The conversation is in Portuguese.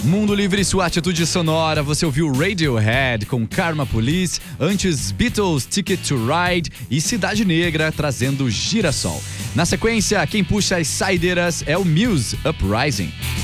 Mundo Livre, sua atitude sonora. Você ouviu Radiohead com Karma Police, antes Beatles, Ticket to Ride e Cidade Negra trazendo Girassol. Na sequência, quem puxa as saideiras é o Muse, Uprising.